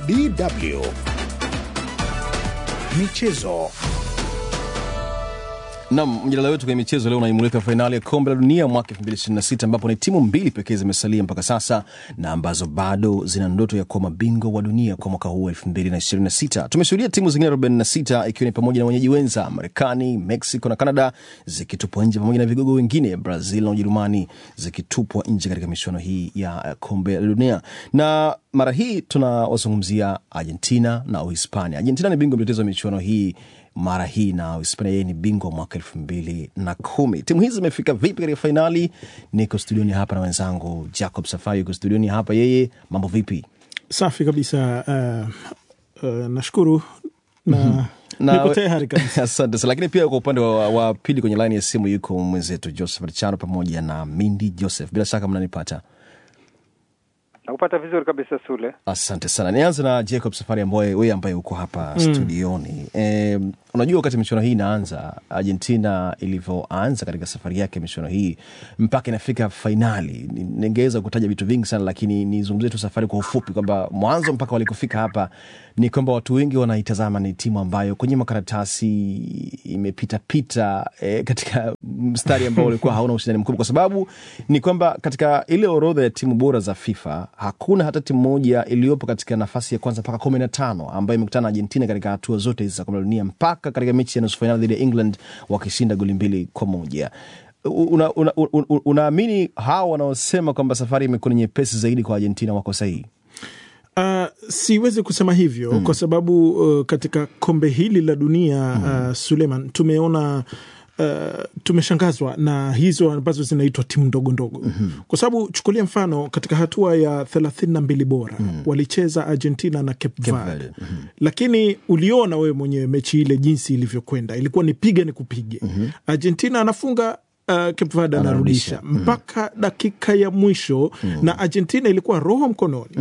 DW Michezo. Naam, mjadala wetu kwenye michezo leo unaimulika fainali ya kombe la dunia mwaka 2026 ambapo ni timu mbili pekee zimesalia mpaka sasa na ambazo bado zina ndoto ya kuwa mabingwa wa dunia kwa mwaka huu 2026. Tumeshuhudia timu zingine 46 ikiwa ni pamoja na wenyeji wenza Marekani, Mexico na Canada zikitupwa nje pamoja na vigogo wengine Brazil na Ujerumani zikitupwa nje katika michuano hii ya kombe la dunia. Na mara hii tunawazungumzia Argentina na Uhispania. Argentina ni bingwa mtetezi wa michuano hii mara hii na Uhispania yeye ni bingwa mwaka 2010. Timu hizi zimefika vipi katika finali? Niko studioni hapa na wenzangu Jacob Safari yuko studioni hapa. Yeye, mambo vipi? Safi kabisa. Nashukuru na niko tayari kabisa. Asante. Lakini pia kwa upande wa pili kwenye line ya simu yuko mwenzetu Joseph Charo pamoja na Mindy Joseph. Bila shaka mnanipata. Nakupata vizuri kabisa Sule. Asante sana. Nianze na Jacob Safari ambaye uko hapa studioni. Unajua wakati michuano hii inaanza, Argentina ilivyoanza katika safari yake michuano hii mpaka inafika finali, ningeweza kutaja vitu vingi sana lakini nizungumzie tu safari kwa ufupi kwamba mwanzo mpaka walikofika hapa ni kwamba watu wengi wanaitazama ni timu ambayo kwenye makaratasi imepita katika mstari ambao ulikuwa hauna ushindani mkubwa, kwa sababu ni kwamba katika ile orodha ya timu bora za FIFA hakuna hata timu moja iliyopo katika nafasi ya kwanza mpaka 15 ambayo imekutana na Argentina katika hatua zote hizi za kombe la dunia mpaka katika mechi ya nusu finali dhidi ya England wakishinda goli 2-1. Unaamini hao wanaosema kwamba safari imekuwa nyepesi zaidi kwa Argentina wako sahihi? Siwezi kusema hivyo kwa sababu katika kombe hili la dunia Suleiman, tumeona tumeshangazwa na hizo ambazo zinaitwa timu ndogo ndogo. Kwa sababu chukulia mfano katika hatua ya 32 bora walicheza Argentina na Cape Verde. Lakini uliona wewe mwenyewe mechi ile jinsi ilivyokwenda, ilikuwa ni piga ni kupige. Argentina anafunga, Cape Verde anarudisha mpaka dakika ya mwisho na Argentina ilikuwa roho mkononi.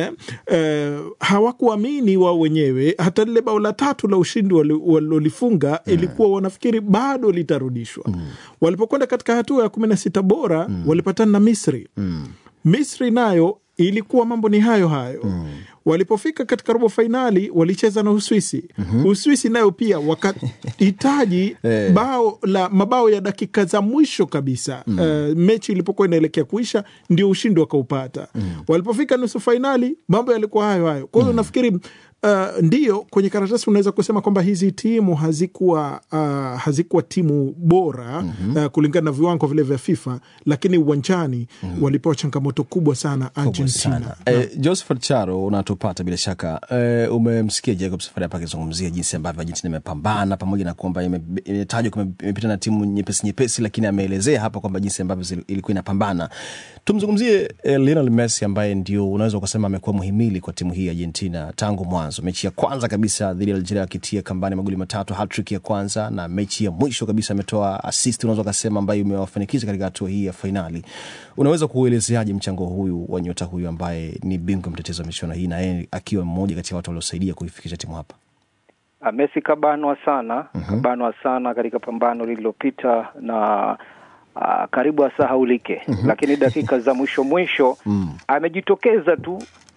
Hawakuamini wao wenyewe, hata lile bao la tatu la ushindi walifunga ilikuwa wanafikiri bado litarudishwa. Walipokwenda katika hatua ya 16 bora walipatana na Misri. Misri nayo ilikuwa mambo ni hayo. Walipofika katika robo finali walicheza na Uswisi. Uswisi nayo pia wakahitaji mabao ya dakika za mwisho kabisa. Mechi ilipokuwa inaelekea kuisha ndio ushindi wakaupata. Walipofika nusu finali mambo yalikuwa hayo. Kwa hiyo nafikiri ndiyo kwenye karatasi unaweza kusema kwamba hizi timu hazikuwa timu bora kulingana na viwango vile vya FIFA, lakini uwanjani walipewa changamoto kubwa sana Argentina. Joseph Charo, unatupata bila shaka. Umemsikia Jacob Safari hapa akizungumzia jinsi ambavyo Argentina imepambana pamoja na kwamba imetajwa kama imepita na timu nyepesi, lakini ameelezea hapa kwamba jinsi ambavyo ilikuwa inapambana. Tumzungumzie Lionel Messi ambaye ndio unaweza kusema amekuwa muhimili kwa timu hii ya Argentina tangu mwanzo. Mechi ya kwanza kabisa dhidi ya Algeria akitia kambani magoli 3, hat-trick ya kwanza, na mechi ya mwisho kabisa ametoa assist unaweza kusema ambayo imewafanikisha katika hatua hii ya finali. Unaweza kuelezeaje mchango huyu wa nyota huyu ambaye ni bingwa mtetezi wa michuano hii na yeye akiwa mmoja kati ya watu waliosaidia kuifikisha timu hapa? Messi kabanwa sana katika pambano lililopita na karibu asahaulike. Lakini dakika za mwisho amejitokeza tu,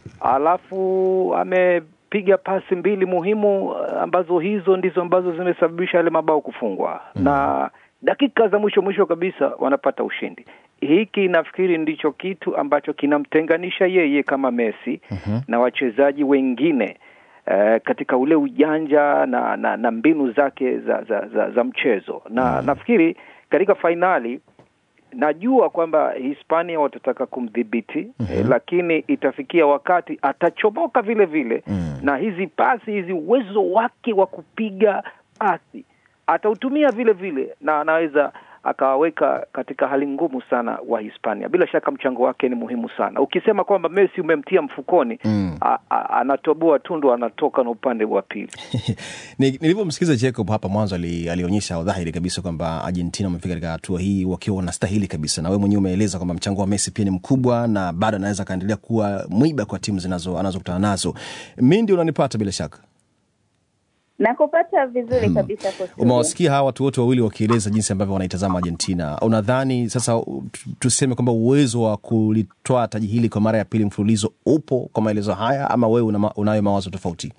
alafu amepiga pasi mbili muhimu ambazo hizo ndizo ambazo zimesababisha yale mabao kufungwa. Na dakika za mwisho kabisa wanapata ushindi. Hiki nafikiri ndicho kitu ambacho kinamtenganisha yeye kama Messi na wachezaji wengine katika ule ujanja na mbinu zake za mchezo. Na nafikiri katika finali najua kwamba Hispania watataka kumdhibiti, lakini itafikia wakati atachomoka vile na hizi pasi, hizi uwezo wake wa kupiga pasi atautumia vile na anaweza akawaweka katika hali ngumu sana wa Hispania. Bila shaka mchango wake ni muhimu sana. Ukisema kwamba Messi umemtia mfukoni, anatoboa tundu, anatoka na upande wa pili. Nilipomsikiza Jacob hapa mwanzo alionyesha dhahiri kabisa kwamba Argentina wamefika katika hatua hii wakiwa wanastahili kabisa, na wewe mwenyewe umeeleza kwamba mchango wa Messi pia ni mkubwa na bado anaweza kaendelea kuwa mwiba kwa timu anazokutana nazo. Mimi ndio unanipata bila shaka. Nakupata vizuri kabisa kwa studio. Umewasikia hawa watu wote wawili wakieleza jinsi ambavyo wanaitazama Argentina. Unadhani sasa tuseme kwamba uwezo wa kulitoa taji hili kwa mara ya pili mfululizo upo kwa maelezo haya, ama wewe unayo mawazo tofauti?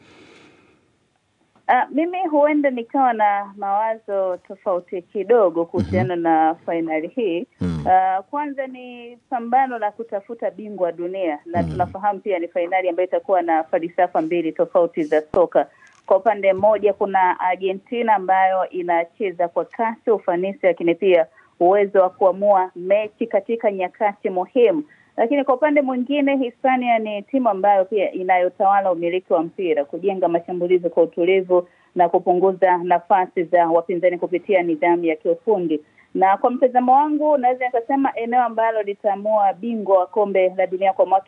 Mimi huenda nikawa na mawazo tofauti kidogo kuhusiana na fainali hii. Kwanza ni pambano la kutafuta bingwa dunia, na tunafahamu pia ni fainali ambayo itakuwa na falsafa mbili tofauti za soka. Kwa upande mmoja kuna Argentina ambayo inacheza kwa kasi, ufanisi, lakini pia uwezo wa kuamua mechi katika nyakati muhimu. Lakini kwa upande mwingine Hispania ni timu ambayo pia inayotawala umiliki wa mpira, kujenga mashambulizi kwa utulivu na kupunguza nafasi za wapinzani kupitia nidhamu ya kiufundi. Na kwa mtazamo wangu naweza nikasema eneo ambalo litaamua bingwa wa kombe la dunia kwa mwaka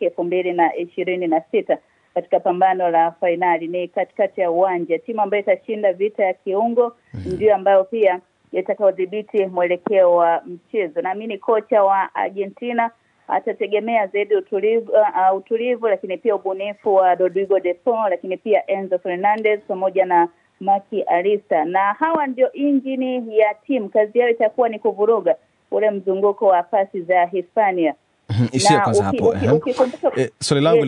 2026 katika pambano la fainali ni katikati ya uwanja. Timu ambayo itashinda vita ya kiungo ndio ambayo pia itakayodhibiti mwelekeo wa mchezo. Naamini kocha wa Argentina atategemea zaidi utulivu, lakini pia ubunifu wa Rodrigo de Paul, lakini pia Enzo Fernandez pamoja na Maki Arista. Na hawa ndio injini ya timu. Kazi yao itakuwa ni kuvuruga ule mzunguko wa pasi za Hispania. Ishia kwanza hapo. Swali langu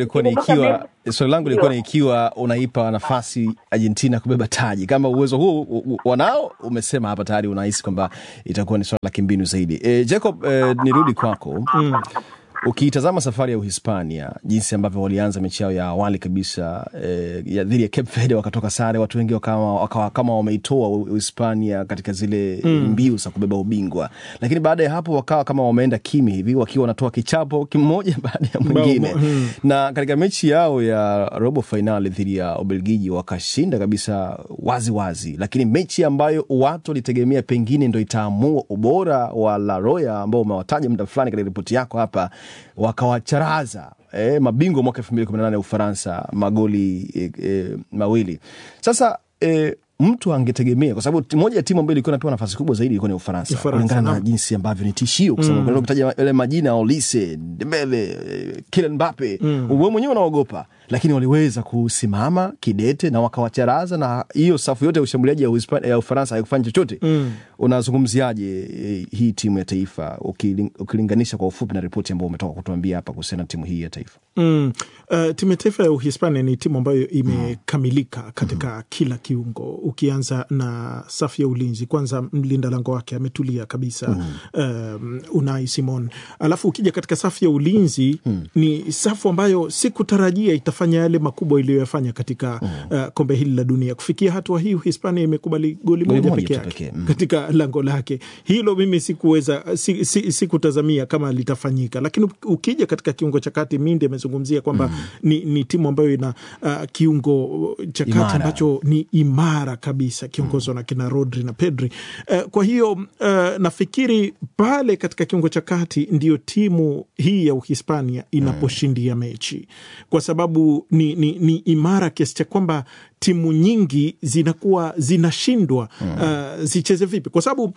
lilikuwa ni ikiwa unaipa nafasi Argentina kubeba taji. Kama uwezo huu wanao, umesema hapa tayari unahisi kwamba itakuwa ni swala la kimbinu zaidi. Jacob, nirudi kwako. Ukiitazama safari ya Uhispania, jinsi ambavyo walianza mechi yao ya awali kabisa ya dhidi ya Cape Verde, wakatoka sare, watu wengi wakawa kama wameitoa Uhispania katika zile mbiu za kubeba ubingwa. Lakini baada ya hapo wakawa kama wameenda kimi hivi, wakiwa wanatoa kichapo kimoja baada ya mwingine. Na katika mechi yao ya robo finali dhidi ya Ubelgiji wakashinda kabisa wazi wazi. Lakini mechi ambayo watu walitegemea pengine ndio itaamua ubora wa La Roya ambao umewataja muda fulani katika ripoti yako hapa, wakawacharaza mabingwa mwaka 2018 Ufaransa magoli mawili. Sasa mtu angetegemea, kwa sababu moja ya timu ambayo ilikuwa inapewa nafasi kubwa zaidi ilikuwa ni Ufaransa, kulingana na jinsi ambavyo ni tishio, kwa sababu ukitaja yale majina Olise, Dembele, Kylian Mbappe, wewe mwenyewe unaogopa, lakini waliweza kusimama kidete na wakawacharaza, na hiyo safu yote ya ushambuliaji ya Ufaransa haikufanya chochote. Unazungumziaje hii timu ya taifa ukilinganisha kwa ufupi na ripoti ambayo umetoka kutuambia hapa kuhusiana na timu hii ya taifa? Timu ya taifa ya Uhispania ni timu ambayo imekamilika katika kila kiungo. Ukianza na safu ya ulinzi, kwanza mlinda lango wake ametulia kabisa, Unai Simon. Alafu ukija katika safu ya ulinzi, ni safu ambayo sikutarajia itafanya yale makubwa iliyoyafanya katika kombe hili la dunia. Kufikia hatua hii Uhispania imekubali goli moja pekee yake katika lango lake. Hilo mimi sikutazamia kama litafanyika. Lakini ukija katika kiungo cha kati, Mindi amezungumzia kwamba ni timu ambayo ina kiungo cha kati ambacho ni imara kabisa, kiongozwa na kina Rodri na Pedri. Kwa hiyo nafikiri pale katika kiungo cha kati ndio timu hii ya Uhispania inaposhindia mechi, kwa sababu ni imara kiasi cha kwamba timu nyingi zinakuwa zinashindwa zicheze vipi, kwa sababu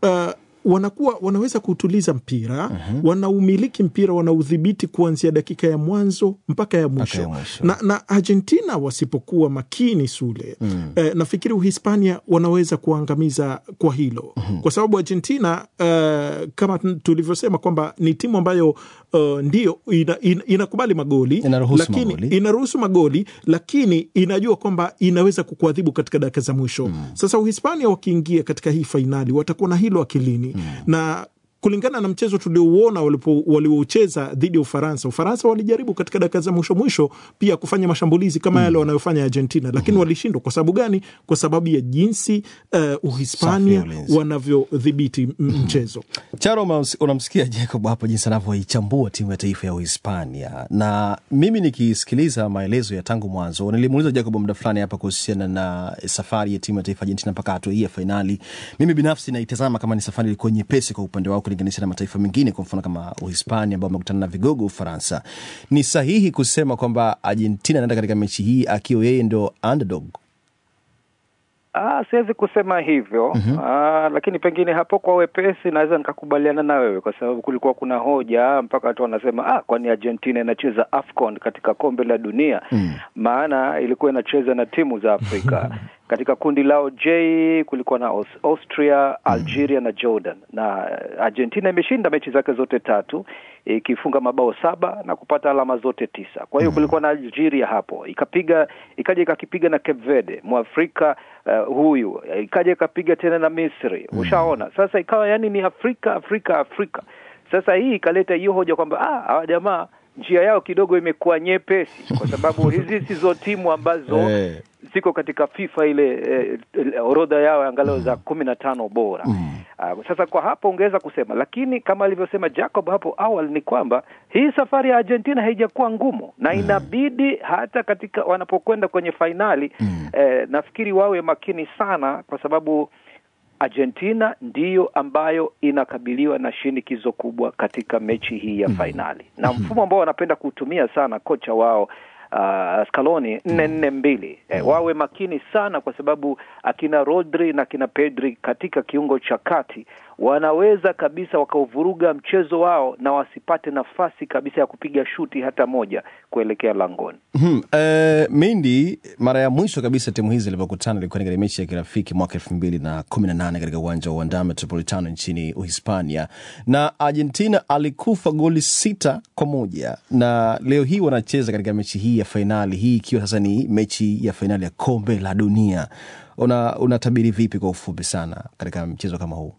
wanaweza kuutuliza mpira, wanaumiliki mpira, wanaudhibiti kuanzia dakika ya mwanzo mpaka ya mwisho. Na Argentina wasipokuwa makini Sule, nafikiri Uhispania wanaweza kuangamiza kwa hilo. Kwa sababu Argentina kama tulivyosema kwamba ni timu ambayo ndio inakubali magoli, inaruhusu magoli, lakini inajua kwamba inaweza kukuadhibu katika dakika za mwisho. Sasa Uhispania wakiingia katika hii fainali watakuwa na hilo akilini. Na kulingana na mchezo tuliouona waliocheza dhidi ya Ufaransa walijaribu katika dakika za mwisho pia kufanya mashambulizi kama yale wanayofanya Argentina, lakini walishindwa. Kwa sababu gani? Kwa sababu ya jinsi Uhispania wanavyodhibiti mchezo. Charo, unamsikia Jacob hapo jinsi anavyoichambua timu ya taifa ya Uhispania, na mimi nikisikiliza maelezo ya tangu mwanzo, nilimuuliza Jacob muda fulani hapa kuhusiana na safari ya timu ya taifa Argentina mpaka hatua hii ya finali. Mimi binafsi naitazama kama ni safari ilikuwa nyepesi kwa upande wao kulinganisha na mataifa mengine, kwa mfano kama Uhispania ambao wamekutana na vigogo Ufaransa. Ni sahihi kusema kwamba Argentina anaenda katika mechi hii akiwa yeye ndio underdog? Siwezi kusema hivyo. Lakini pengine hapo kwa wepesi naweza nikakubaliana na wewe, kwa sababu kulikuwa kuna hoja mpaka watu wanasema kwani Argentina inacheza AFCON katika kombe la dunia? Maana ilikuwa inacheza na timu za Afrika. Katika kundi lao J kulikuwa na Austria, Algeria na Jordan, na Argentina imeshinda mechi zake zote 3 ikifunga mabao 7 na kupata alama zote 9. Kwa hiyo kulikuwa na Algeria hapo, ikaja ikakipiga na Cape Verde, Mwafrika huyu, ikaja ikapiga tena na Misri. Ushaona sasa, ikawa yani ni Afrika. Sasa hii ikaleta hiyo hoja kwamba hawa jamaa njia yao kidogo imekuwa nyepesi, kwa sababu hizi sizo timu ambazo ziko katika FIFA ile orodha yao angalau za 15 bora. Sasa kwa hapo ungeweza kusema, lakini kama alivyosema Jacob hapo awali ni kwamba hii safari ya Argentina haijakuwa ngumu, na inabidi hata katika wanapokwenda kwenye finali nafikiri wawe makini sana, kwa sababu Argentina ndiyo ambayo inakabiliwa na shinikizo kubwa katika mechi hii ya finali. Na mfumo ambao wanapenda kutumia sana kocha wao Scaloni 4-4-2. Wawe makini sana, kwa sababu akina Rodri na akina Pedri katika kiungo cha kati wanaweza kabisa wakauvuruga mchezo wao na wasipate nafasi kabisa ya kupiga shuti hata moja kuelekea langoni. Mindi, mara ya mwisho kabisa timu hizi zilipokutana ilikuwa katika mechi ya kirafiki mwaka 2018 katika uwanja wa Wanda Metropolitano nchini Uhispania, na Argentina alikufa goli 6-1, na leo hii wanacheza katika mechi hii ya finali, hii ikiwa sasa ni mechi ya finali ya kombe la dunia. Unatabiri vipi kwa ufupi sana katika mchezo kama huu?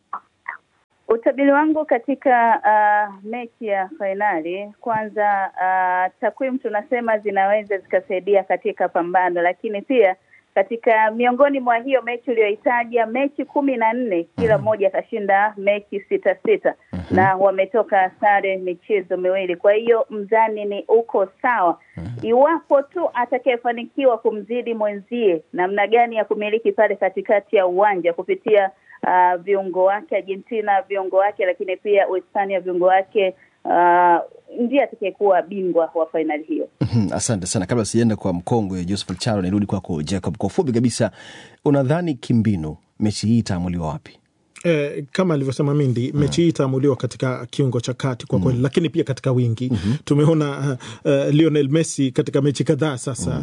Utabiri wangu katika mechi ya finali, kwanza takwimu tunasema zinaweza zikasaidia katika pambano, lakini pia katika miongoni mwa hiyo mechi uliyoitaja, mechi 14 kila moja kashinda mechi 6-6 na wametoka sare michezo miwili. Kwa hiyo mzani ni uko sawa. Iwapo tu atakayefanikiwa kumzidi mwenzie namna gani ya kumiliki pale katikati ya uwanja kupitia viungo wake Argentina, viungo wake, lakini pia Uhispania viungo wake, ndiye atakayekuwa bingwa wa finali hiyo. Asante sana. Kabla sienda kwa mkongwe Joseph Charo, nirudi kwako Jacob. Kwa ufupi kabisa, unadhani kimbinu mechi hii itaamuliwa wapi? Kama alivyosema Mindi, mechi hii itaamuliwa katika kiungo cha kati kwa kweli, lakini pia katika wingi. Tumeona Lionel Messi katika mechi kadhaa sasa,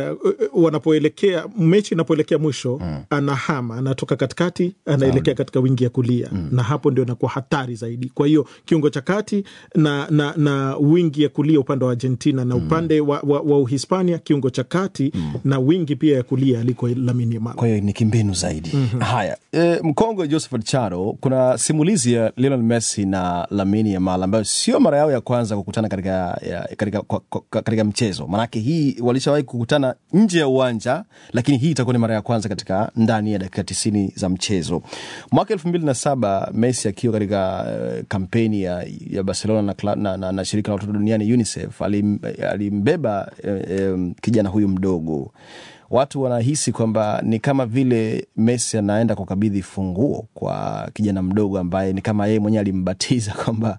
mechi inapoelekea mwisho, anahama, anatoka katikati, anaelekea katika wingi ya kulia, na hapo ndio inakuwa hatari zaidi. Kwa hiyo kiungo cha kati na wingi ya kulia upande wa Argentina, na upande wa Uhispania kiungo cha kati na wingi pia ya kulia aliko Lamine Yamal. Kwa hiyo ni kimbinu zaidi. Haya, mkongwe Joseph Charo, kuna simulizi ya Lionel Messi na Lamine Yamal ambayo sio mara yao ya kwanza kukutana katika mchezo. Manake hii walishawahi kukutana nje ya uwanja, lakini hii itakuwa ni mara ya kwanza katika ndani ya dakika 90 za mchezo. Mwaka 2007 Messi akiwa katika kampeni ya Barcelona na shirika la watoto duniani UNICEF alimbeba kijana huyu mdogo. Watu wanahisi kwamba ni kama vile Messi anaenda kukabidhi funguo kwa kijana mdogo ambaye ni kama yeye mwenyewe alimbatiza, kwamba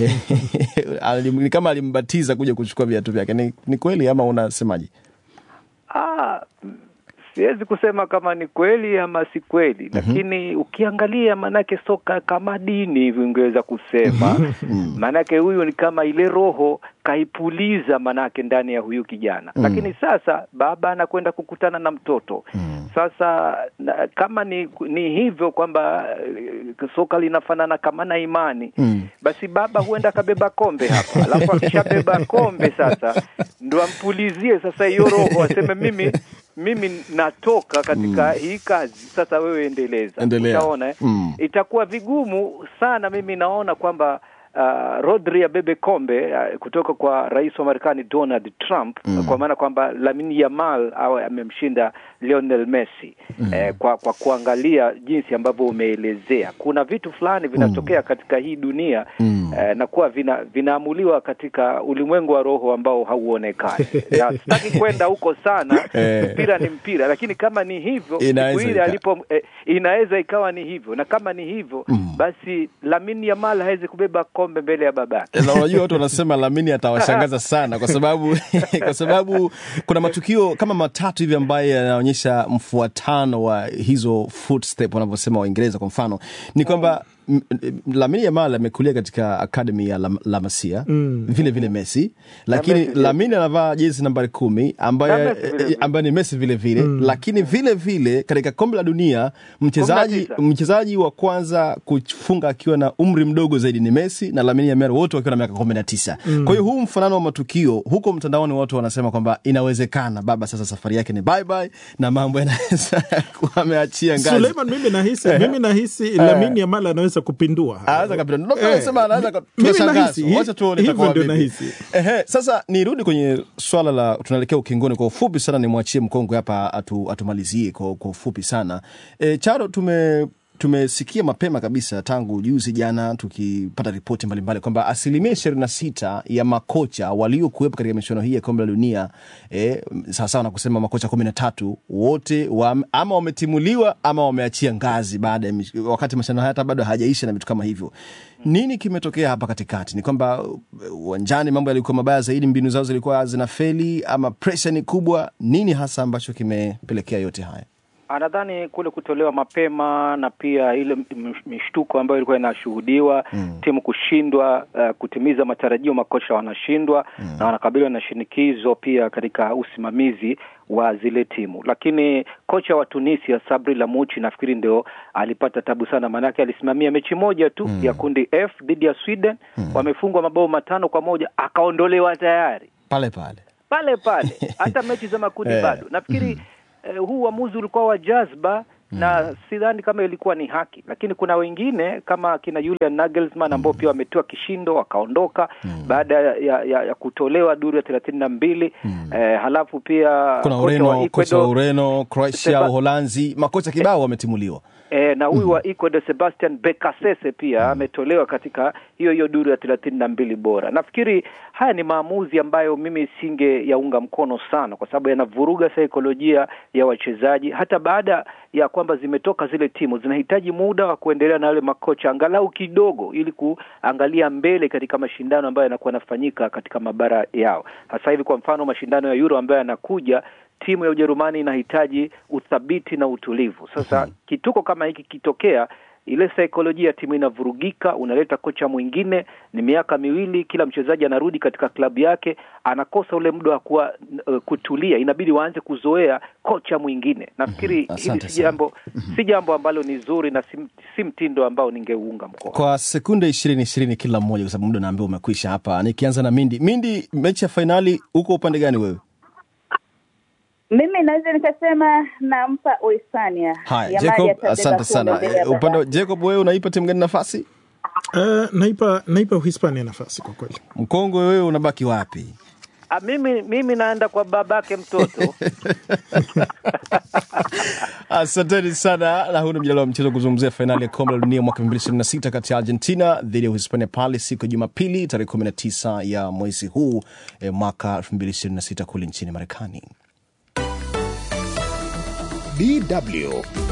ni kama alimbatiza kuja kuchukua viatu vyake. Ni kweli ama unasemaje? Siwezi kusema kama ni kweli ama si kweli, lakini ukiangalia manake soka kama dini hivi ungeweza kusema. Manake huyu ni kama ile roho kaipuliza manake ndani ya huyu kijana. Lakini sasa baba anakwenda kukutana na mtoto. Sasa kama ni hivyo kwamba soka linafanana kama na imani, basi baba huenda kabeba kombe hapa. Alafu akishabeba kombe sasa ndo ampulizie sasa hiyo roho, aseme mimi natoka katika hii kazi, sasa wewe endeleza. Unaona itakuwa vigumu sana. Mimi naona kwamba Rodri abebe kombe kutoka kwa rais wa Marekani Donald Trump, kwa maana kwamba Lamine Yamal amemshinda Lionel Messi. Kwa kuangalia jinsi ambavyo umeelezea, kuna vitu fulani vinatokea katika hii dunia na kuwa vinaamuliwa katika ulimwengu wa roho ambao hauonekani. Sitaki kwenda huko sana, mpira ni mpira, lakini kama ni hivyo inaweza ikawa ni hivyo, na kama ni hivyo basi Lamine Yamal hawezi kubeba kombe mbele ya babake. Na unajua watu wanasema Lamine atawashangaza sana kwa sababu kuna matukio kama matatu hivi ambayo yanaonyesha mfuatano wa hizo footstep wanavyosema Waingereza. Kwa mfano ni kwamba Lamine Yamal amekulia katika academy ya La Masia, vile vile Messi, lakini Lamine anavaa jezi nambari 10 ambaye ni Messi vile vile, lakini vile vile katika kombe la dunia mchezaji wa kwanza kufunga akiwa na umri mdogo zaidi ni Messi na Lamine Yamal, wote wakiwa na miaka 19. Kwa hiyo huu mfanano wa matukio huko mtandaoni, watu wanasema kwamba inawezekana baba sasa safari yake ni bye bye na mambo yanaweza kuwa ameachia ngazi. Suleiman, mimi nahisi Lamine Yamal anaweza kupindua. Anaweza kupindua. Ndio nasema anaweza kutushangaza. Wacha tuone itakuwa vipi. Sasa nirudi kwenye swala la tunaelekea ukingoni kwa ufupi sana, nimwachie mkongwe hapa atumalizie kwa ufupi sana. Charo, tumesikia mapema kabisa tangu juzi jana tukipata ripoti mbalimbali kwamba 26% ya makocha waliokuwepo katika michuano hii ya kombe la dunia sawa na kusema makocha 13 wote ama wametimuliwa ama wameachia ngazi baada ya wakati mashindano haya bado hajaisha na vitu kama hivyo. Nini kimetokea hapa katikati? Ni kwamba uwanjani mambo yalikuwa mabaya zaidi, mbinu zao zilikuwa zinafeli, ama pressure ni kubwa? Nini hasa ambacho kimepelekea yote haya? Anadhani kule kutolewa mapema na pia ile mishtuko ambayo ilikuwa inashuhudiwa, timu kushindwa kutimiza matarajio, makocha wanashindwa na wanakabiliwa na shinikizo pia katika usimamizi wa zile timu. Lakini kocha wa Tunisia Sabri Lamouchi nafikiri ndio alipata tabu sana, maana yake alisimamia mechi moja tu ya kundi F dhidi ya Sweden, wamefungwa mabao 5-1, akaondolewa tayari pale hata mechi za makundi bado. Nafikiri huu uamuzi ulikuwa wa jazba na sidhani kama ilikuwa ni haki, lakini kuna wengine kama kina Julian Nagelsmann ambao pia wametoa kishindo wakaondoka baada ya kutolewa duru ya 32. Halafu pia kocha wa Ureno, Croatia, Uholanzi, makocha kibao wametimuliwa. Na huyu wa Ecuador Sebastian Becasese pia ametolewa katika hiyo duru ya 32 bora. Nafikiri haya ni maamuzi ambayo mimi singe yaunga mkono sana, kwa sababu yanavuruga saikolojia ya wachezaji. Hata baada ya kwamba zimetoka zile timu, zinahitaji muda wa kuendelea na wale makocha angalau kidogo ili kuangalia mbele katika mashindano ambayo yanakuwa yanafanyika katika mabara yao. Hasa hivi kwa mfano mashindano ya Euro ambayo yanakuja, timu ya Ujerumani inahitaji uthabiti na utulivu. Sasa kituko kama hiki kitokea, ile saikolojia timu inavurugika, unaleta kocha mwingine, ni miaka 2, kila mchezaji anarudi katika klabu yake, anakosa ule muda wa kutulia, inabidi waanze kuzoea kocha mwingine. Nafikiri hili si jambo ambalo ni zuri na si mtindo ambao ningeunga mkono. Kwa sekunde 20 kila mmoja, kwa sababu muda naambia umekwisha hapa. Nikianza na Mindi, mechi ya finali uko upande gani wewe? Mimi naweza nikasema nampa Uhispania. Jacob, asante sana. Upande Jacob, wewe unaipa timu gani nafasi? Naipa Uhispania nafasi kwa kweli. Mkongwe, wewe unabaki wapi? Mimi naenda kwa babake mtoto. Asanteni sana. Na huu ni mjadala wa mchezo kuzungumzia finali ya kombe la dunia mwaka 2026 kati ya Argentina dhidi ya Uhispania pale siku ya Jumapili tarehe 19 ya mwezi huu mwaka 2026 kule nchini Marekani. DW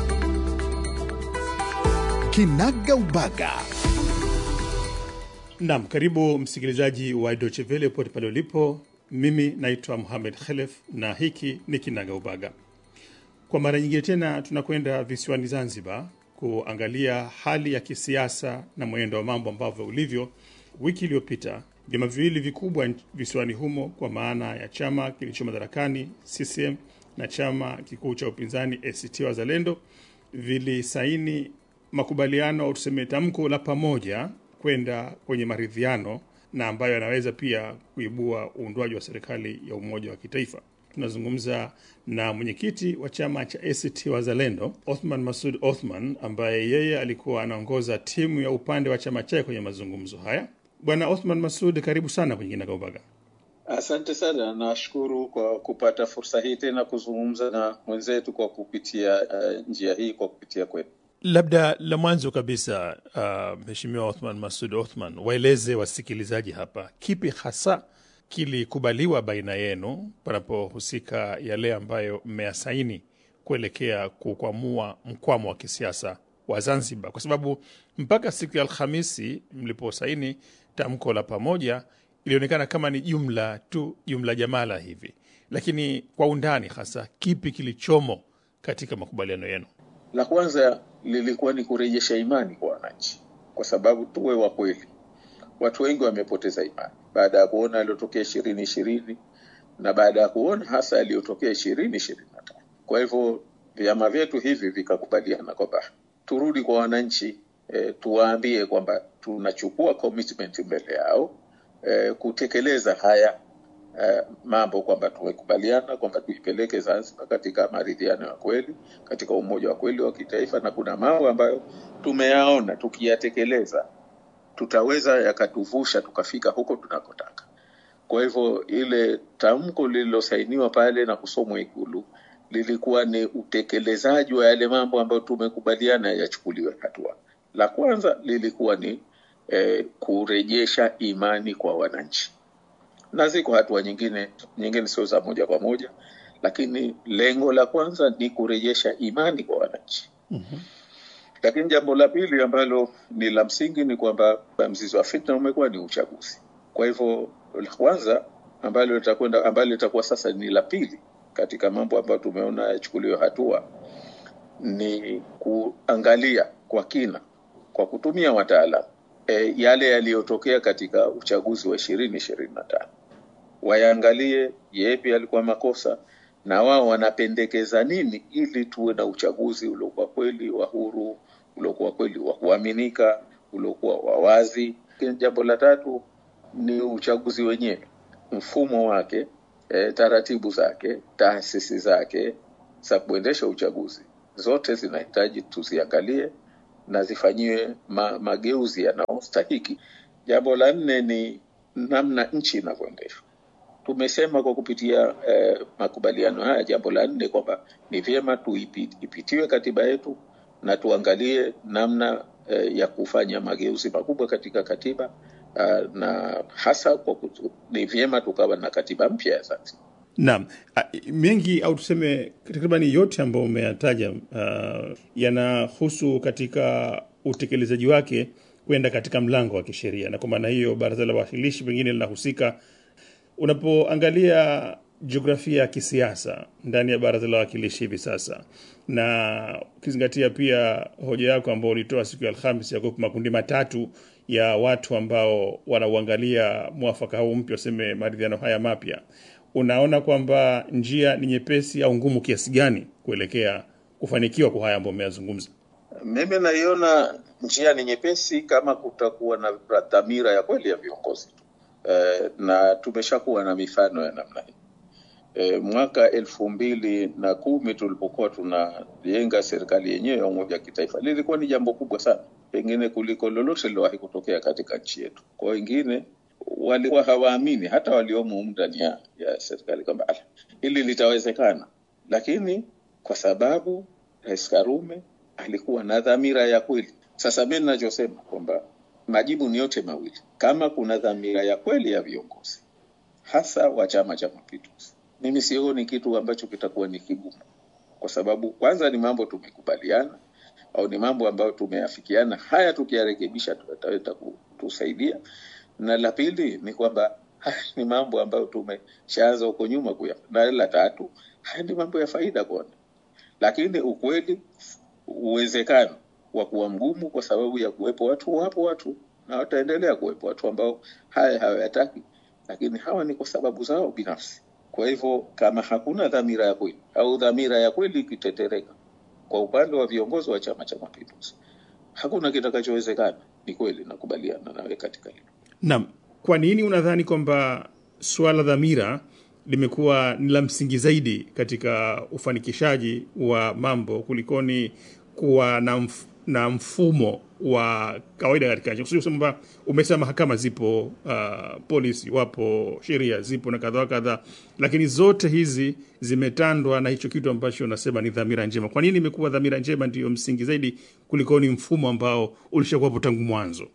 Kinaga Ubaga. Naam, karibu msikilizaji wa Deutsche Welle popote pale ulipo. Mimi naitwa Mohamed Khalef na hiki ni Kinaga Ubaga. Kwa mara nyingine tena tunakwenda visiwani Zanzibar kuangalia hali ya kisiasa na mwendo wa mambo ambavyo ulivyo. Wiki iliyopita vyama viwili vikubwa visiwani humo, kwa maana ya chama kilicho madarakani CCM na chama kikuu cha upinzani ACT Wazalendo, vilisaini makubaliano au tuseme tamko la pamoja kwenda kwenye maridhiano, na ambayo yanaweza pia kuibua uundwaji wa serikali ya umoja wa kitaifa. Tunazungumza na mwenyekiti wa chama cha ACT Wazalendo, Othman Masoud Othman, ambaye yeye alikuwa anaongoza timu ya upande wa chama chake kwenye mazungumzo haya. Bwana Othman Masoud, karibu sana kwenye Kinaga Ubaga. Asante sana, nashukuru kwa kupata fursa hii tena kuzungumza na mwenzetu kwa kupitia njia hii, kwa kupitia kwetu. Labda la mwanzo kabisa, Mheshimiwa Othman Masoud Othman, waeleze wasikilizaji hapa kipi hasa kilikubaliwa baina yenu panapohusika yale ambayo mmeyasaini kuelekea kukwamua mkwamo wa kisiasa wa Zanzibar, kwa sababu mpaka siku ya Alhamisi mliposaini tamko la pamoja ilionekana kama ni jumla jamala hivi, lakini kwa undani hasa kipi kilichomo katika makubaliano yenu? La kwanza lilikuwa ni kurejesha imani kwa wananchi, kwa sababu tuwe wa kweli, watu wengi wamepoteza imani baada ya kuona yaliyotokea 2020 na baada ya kuona hasa yaliyotokea 2025. Kwa hivyo vyama vyetu hivi vikakubaliana kwamba turudi kwa wananchi, tuwaambie kwamba tunachukua commitment mbele yao kutekeleza haya mambo, kwamba tumekubaliana kwamba tuipeleke Zanzibar katika maridhiano ya kweli, katika umoja wa kweli wa kitaifa, na kuna mambo ambayo tumeyaona tukiyatekeleza tutaweza yakatuvusha tukafika huko tunakotaka. Kwa hivyo ile tamko lililosainiwa pale na kusomwa Ikulu lilikuwa ni utekelezaji wa yale mambo ambayo tumekubaliana yachukuliwe hatua. La kwanza lilikuwa ni kurejesha imani kwa wananchi, na ziko hatua nyingine sio za moja kwa moja, lakini lengo la kwanza ni kurejesha imani kwa wananchi. Lakini jambo la pili ambalo ni la msingi ni kwamba mzizi wa fitna umekuwa ni uchaguzi. Kwa hivyo la kwanza ambalo litakuwa sasa ni la pili katika mambo ambayo tumeona yachukuliwe hatua ni kuangalia kwa kina kwa kutumia wataalamu yale yaliyotokea katika uchaguzi wa 2025. Waangalie yepi yalikuwa makosa na wao wanapendekeza nini ili tuwe na uchaguzi uliokuwa kweli wa huru, uliokuwa kweli wa kuaminika, uliokuwa wa wazi. Jambo la tatu ni uchaguzi wenyewe, mfumo wake, taratibu zake, taasisi zake za kuendesha uchaguzi. Zote zinahitaji tuziangalie na zifanyiwe mageuzi yanayostahiki. Jambo la nne ni namna nchi inavyoendeshwa. Tumesema kwa kupitia makubaliano haya, jambo la nne kwamba ni vyema ipitiwe katiba yetu na tuangalie namna ya kufanya mageuzi makubwa katika katiba, na hasa ni vyema tukawa na katiba mpya ya Zanzibar. Naam, mengi au tuseme takriban yote ambayo umeyataja yanahusu katika utekelezaji wake kwenda katika mlango wa kisheria, na kwa maana hiyo Baraza la Wawakilishi pengine linahusika. Unapoangalia jiografia ya kisiasa ndani ya Baraza la Wawakilishi hivi sasa, na ukizingatia pia hoja yako ambayo ulitoa siku ya Alhamisi ya makundi matatu ya watu ambao wanauangalia mwafaka huu mpya, useme maridhiano haya mapya, unaona kwamba njia ni nyepesi au ngumu kiasi gani kuelekea kufanikiwa kwa haya ambayo umeyazungumza? Mimi naiona njia ni nyepesi kama kutakuwa na dhamira ya kweli ya viongozi. Na tumeshakuwa na mifano ya namna hii. Mwaka 2010 tulipokuwa tunajenga serikali yenyewe ya umoja wa kitaifa, lilikuwa ni jambo kubwa sana, pengine kuliko lolote lilowahi kutokea katika nchi yetu. Kwa wengine walikuwa hawaamini, hata waliomo ndani ya serikali, kwamba hili litawezekana. Lakini kwa sababu Rais Karume alikuwa na dhamira ya kweli. Sasa mimi ninachosema kwamba majibu ni yote mawili. Kama kuna dhamira ya kweli ya viongozi, hasa wa Chama cha Mapinduzi, mimi sioni kitu ambacho kitakuwa ni kigumu, kwa sababu kwanza ni mambo tumekubaliana au ni mambo ambayo tumeafikiana. Haya tukiyarekebisha tutaweza kutusaidia. Na la pili ni kwamba ni mambo ambayo tumeshaanza huko nyuma na la tatu, haya ni mambo ya faida kwanza. Lakini ukweli, uwezekano wa kuwa mgumu kwa sababu ya kuwepo watu na wataendelea kuwepo watu ambao hawayataki, lakini hawa ni kwa sababu zao binafsi. Kwa hivyo kama hakuna dhamira ya kweli au dhamira ya kweli ikitetereka kwa upande wa viongozi wa Chama cha Mapinduzi, hakuna kitakachowezekana. Ni kweli, nakubaliana nawe katika hilo. Naam, kwa nini unadhani kwamba swala dhamira limekuwa ni la msingi zaidi katika ufanikishaji wa mambo kulikoni kuwa na mfumo wa kawaida katika nchi? Kwa sababu umesema mahakama zipo, polisi wapo, sheria zipo na kadha, lakini zote hizi zimetandwa na hicho kitu ambacho unasema ni dhamira njema. Kwa nini imekuwa dhamira njema ndiyo msingi zaidi kulikoni mfumo ambao ulishakuwa tangu mwanzo?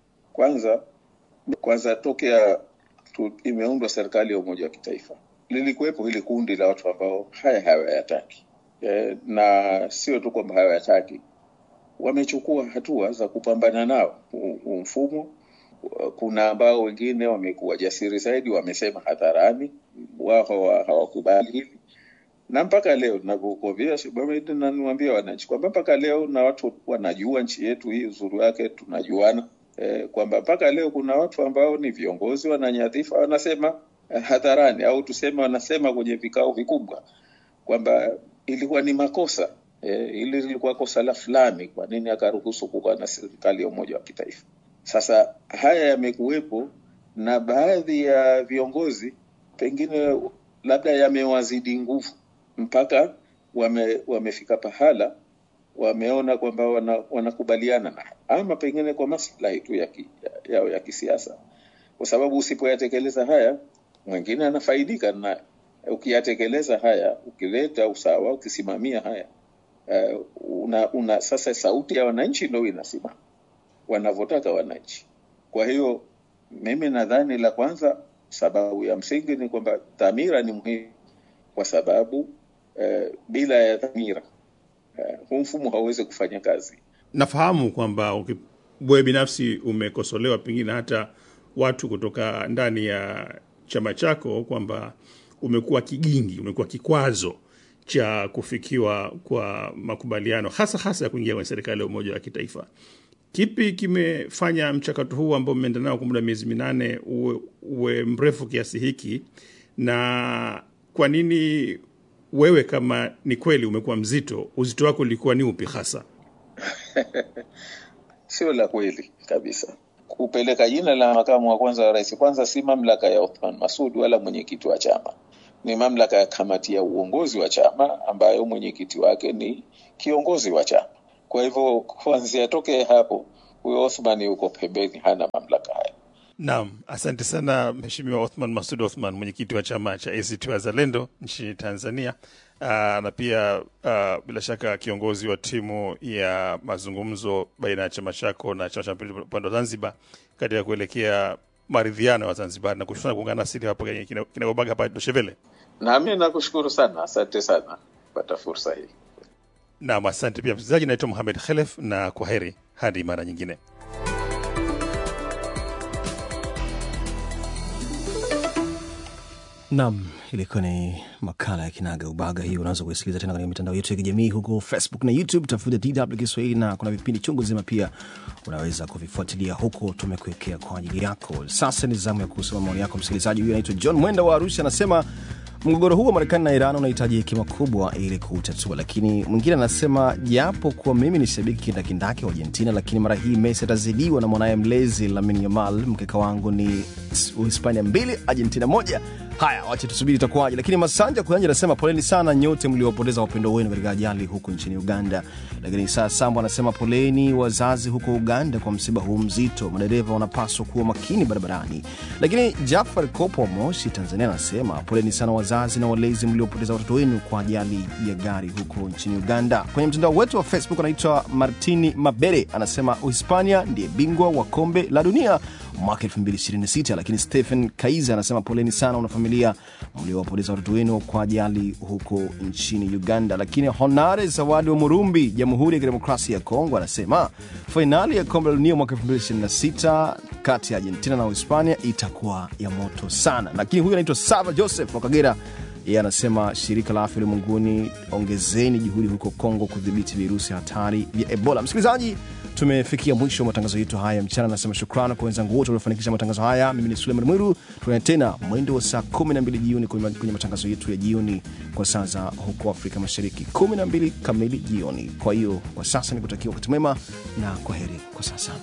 Kwanza tokea imeundwa serikali ya umoja wa kitaifa, lilikuwepo hili kundi la watu ambao hawayataki. Na sio tu kwamba hawayataki, wamechukua hatua za kupambana nao mfumo. Kuna ambao wengine wamekuwa jasiri zaidi, wamesema hadharani wao hawakubali hili. Na mpaka leo ninapokuambia sababu na niwaambia wananchi kwamba mpaka leo na watu wanajua nchi yetu hii uzuri wake, tunajuana. kwamba mpaka leo kuna watu ambao ni viongozi wana nyadhifa wanasema hadharani au tuseme wanasema kwenye vikao vikubwa kwamba ilikuwa ni makosa, ili lilikuwa kosa la fulani, kwa nini akaruhusu kuwa na serikali ya umoja wa kitaifa. Sasa haya yamekuwepo na baadhi ya viongozi pengine labda yamewazidi nguvu mpaka wamefika pahala wameona kwamba wanakubaliana na ama pengine kwa maslahi tu yao ya kisiasa, kwa sababu usipoyatekeleza haya mwingine anafaidika, na ukiyatekeleza haya, ukileta usawa, ukisimamia haya, sasa sauti ya wananchi ndio inasimama wanavyotaka wananchi. Kwa hiyo mimi nadhani la kwanza, sababu ya msingi ni kwamba dhamira ni muhimu, kwa sababu bila ya dhamira huu mfumo hauwezi kufanya kazi. Nafahamu kwamba wewe binafsi umekosolewa pengine hata watu kutoka ndani ya chama chako kwamba umekuwa kigingi, umekuwa kikwazo cha kufikiwa kwa makubaliano hasa ya kuingia kwenye serikali ya umoja wa kitaifa. Kipi kimefanya mchakato huu ambao mmeenda nao kwa muda miezi 8 uwe mrefu kiasi hiki, na kwa nini wewe, kama ni kweli umekuwa mzito, uzito wako ulikuwa ni upi hasa? Sio la kweli kabisa. Kupeleka jina la makamu wa kwanza wa rais kwanza si mamlaka ya Othman Masoud wala mwenyekiti wa chama. Ni mamlaka ya kamati ya uongozi wa chama ambayo mwenyekiti wake ni kiongozi wa chama. Kwa hivyo kuanzia toke hapo huyo Othman yuko pembeni, hana mamlaka haya. Naam, asante sana Mheshimiwa Othman Masoud Othman, mwenyekiti wa chama cha ACT Wazalendo nchini Tanzania, na pia bila shaka kiongozi wa timu ya mazungumzo baina ya chama chako na chama cha upande wa Zanzibar katika kuelekea maridhiano ya Zanzibar, na kushukuru kuungana nasi hapa kwenye Kinagaubaga hapa Deutsche Welle. Na mimi nakushukuru sana, asante sana kupata fursa hii. Naam, asante pia msikilizaji. Naitwa Mohamed Khelef, na kwaheri hadi mara nyingine. Naam, ilikuwa ni makala ya Kinaga Ubaga. Hii unaweza kusikiliza tena katika mitandao yetu ya kijamii huko Facebook na YouTube, tafuta DW Kiswahili, na kuna vipindi chungu zima pia unaweza kuvifuatilia huko, tumekuwekea kwa ajili yako. Sasa ni zamu ya kusoma maoni yako msikilizaji. Huyu anaitwa John Mwenda wa Arusha, anasema mgogoro huu wa Marekani na Iran unahitaji hekima kubwa ili kuutatua. Lakini mwingine anasema japo kwa mimi ni shabiki kindakindaki wa Argentina, lakini mara hii Messi atazidiwa na mwanae mlezi Lamine Yamal. Mkeka wangu ni Uhispania 2 Argentina 1. Haya, wacha tusubiri itakuwaje. Lakini Masanja Kuyanja anasema poleni sana nyote mliopoteza wapendo wenu katika ajali huko nchini Uganda. Lakini sasa Sambo anasema poleni wazazi huko Uganda kwa msiba huu mzito, madereva wanapaswa kuwa makini barabarani. Lakini Jafar Kopo Moshi Tanzania anasema poleni sana wazazi na walezi mliopoteza watoto wenu kwa ajali ya gari huko nchini Uganda. Kwenye mtandao wetu wa Facebook anaitwa Martini Mabere anasema Uhispania ndiye bingwa wa kombe la dunia mwaka 2026. Lakini Stephen Kaiza anasema poleni sana una familia mliowapoteza watoto wenu kwa ajali huko nchini Uganda. Lakini Honare Zawadi wa Murumbi, Jamhuri ya Kidemokrasia ya Kongo, anasema finali ya kombe la dunia mwaka 2026 kati ya Argentina na Uhispania itakuwa ya moto sana. Lakini huyu anaitwa Sava Joseph wa Kagera, yeye anasema shirika la afya ulimwenguni, ongezeni juhudi huko Kongo kudhibiti virusi hatari vya Ebola. Msikilizaji, tumefikia mwisho wa matangazo yetu haya mchana. Nasema shukrani kwa wenzangu wote waliofanikisha matangazo haya. Mimi ni Suleiman Mwiru. Tunaendelea tena mwendo wa saa 12 jioni kwenye matangazo yetu ya jioni kwa saa za huko Afrika Mashariki, 12 kamili jioni. Kwa hiyo kwa sasa nikutakia wakati mwema na kwaheri kwa sasa.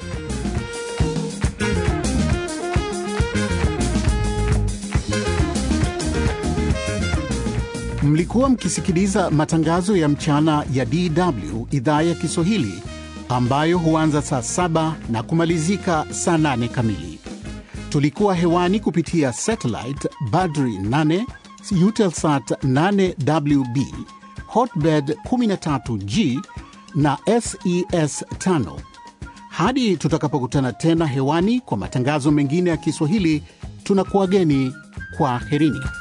Mlikuwa mkisikiliza matangazo ya mchana ya DW idhaa ya Kiswahili ambayo huanza saa 7 na kumalizika saa 8 kamili. Tulikuwa hewani kupitia satellite Badri 8, Eutelsat 8WB, Hotbird 13G na SES 5. Hadi tutakapokutana tena hewani kwa matangazo mengine ya Kiswahili, tunakuageni kwa herini.